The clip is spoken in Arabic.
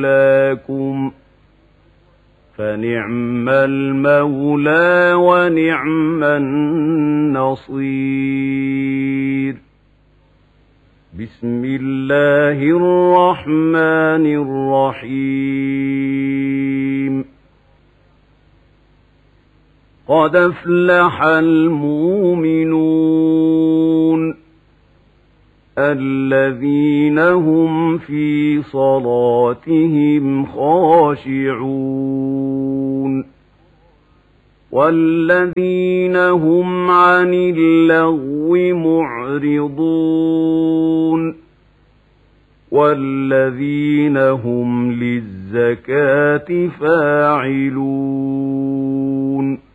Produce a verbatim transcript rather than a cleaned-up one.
مولاكم فنعم المولى ونعم النصير. بسم الله الرحمن الرحيم. قد أفلح المؤمنون الذين هم في صلاتهم خاشعون والذين هم عن اللغو معرضون والذين هم للزكاة فاعلون